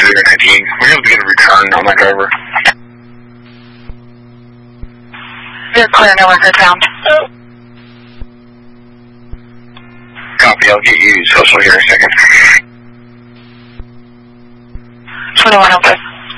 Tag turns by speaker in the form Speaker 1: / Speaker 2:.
Speaker 1: 019. We're able to get a return on that driver.
Speaker 2: You're clear, no record found.
Speaker 1: Copy, I'll get you social here in a second.
Speaker 2: 2105.